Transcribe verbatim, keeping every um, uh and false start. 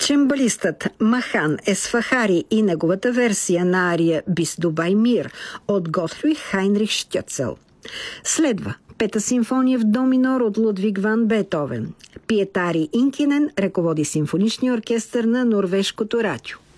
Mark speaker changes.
Speaker 1: Чембалистът Махан Есфахари и неговата версия на ария «Бис Дубай мир» от Готфрид Хайнрих Штьоцел. Следва Пета симфония в до минор от Лудвиг ван Бетовен. Пиетари Инкинен ръководи симфоничния оркестър на норвежкото радио.